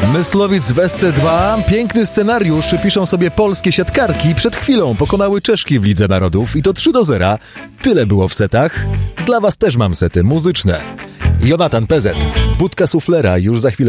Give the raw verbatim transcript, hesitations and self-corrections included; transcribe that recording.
Myslowic w S C dwa. Piękny scenariusz piszą sobie polskie siatkarki. Przed chwilą pokonały Czeszki w Lidze Narodów i to trzy do zera. Tyle było w setach. Dla was też mam sety muzyczne. Jonatan P Z. Budka suflera już za chwilę.